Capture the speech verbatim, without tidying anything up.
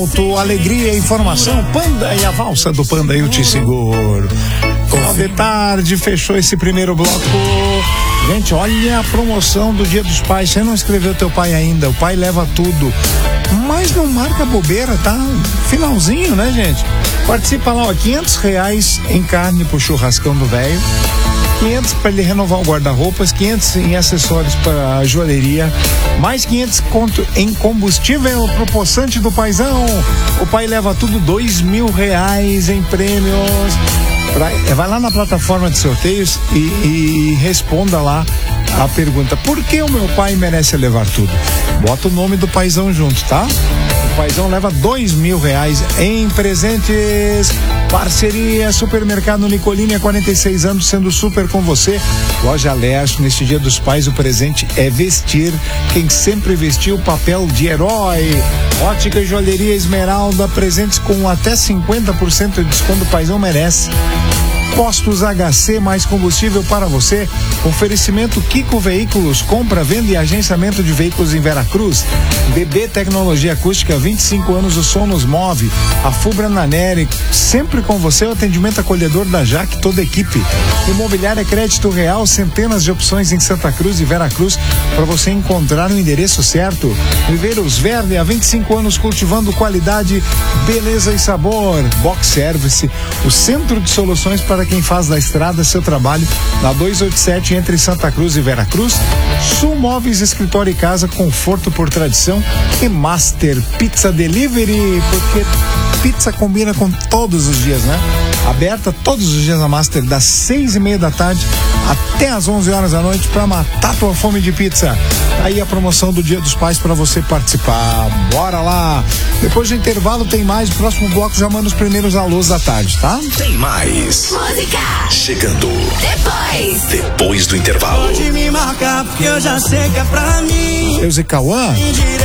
Alegria, informação, Panda e a valsa do Panda eu te seguro. De tarde, fechou esse primeiro bloco. Gente, olha a promoção do Dia dos Pais. Você não escreveu teu pai ainda, o pai leva tudo. Mas não marca bobeira, tá? Finalzinho, né, gente? Participa lá, ó, quinhentos reais em carne pro churrascão do velho, quinhentos para ele renovar o guarda-roupas, quinhentos em acessórios para a joalheria, mais quinhentos conto em combustível pro poçante do paizão. O pai leva tudo, dois mil reais em prêmios. Pra, vai lá na plataforma de sorteios e, e responda lá a pergunta: por que o meu pai merece levar tudo? Bota o nome do paizão junto, tá? O paizão leva dois mil reais em presentes. Parceria Supermercado Nicolini, há quarenta e seis anos sendo super com você. Loja Leste, neste Dia dos Pais o presente é vestir quem sempre vestiu o papel de herói. Ótica e Joalheria Esmeralda, presentes com até cinquenta por cento de desconto, o paizão merece. Postos H C, mais combustível para você. Oferecimento Kiko Veículos, compra, venda e agenciamento de veículos em Veracruz. B B Tecnologia Acústica, vinte e cinco anos, o som nos move. A Fubra Naneri, sempre com você, o atendimento acolhedor da Jaque, toda a equipe. Imobiliária Crédito Real, centenas de opções em Santa Cruz e Veracruz para você encontrar o endereço certo. Viveiros Verde, há vinte e cinco anos cultivando qualidade, beleza e sabor. Box Service, o centro de soluções para quem faz da estrada seu trabalho, na duzentos e oitenta e sete entre Santa Cruz e Veracruz. Sul Móveis, escritório e casa, conforto por tradição. E Master Pizza Delivery, porque pizza combina com todos os dias, né? Aberta todos os dias na Master, das seis e meia da tarde até as onze horas da noite, para matar tua fome de pizza. Aí a promoção do Dia dos Pais para você participar. Bora lá! Depois do intervalo tem mais. O próximo bloco já manda os primeiros alôs da tarde, tá? Tem mais. Música. Chegando. Depois. Depois do intervalo. Pode me marcar porque eu já sei que é pra mim. Eu e Cauã.